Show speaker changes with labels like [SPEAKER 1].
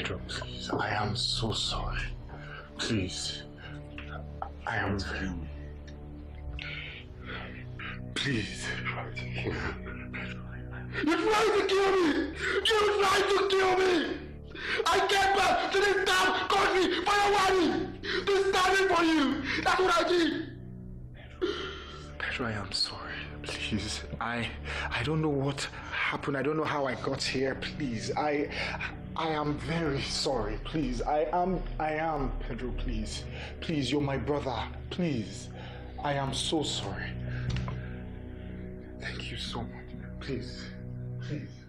[SPEAKER 1] Pedro, please, I am so sorry. Please. I am very... Please. You're trying to kill me! You're trying to kill me! I came back to this damn country for your wedding! To stand in for you! That's what I did! Pedro, I am sorry. Please. I don't know what happened. I don't know how I got here. Please. I am very sorry. Please. I am Pedro, please. Please, you're my brother. Please. I am so sorry. Thank you so much. Please. Please.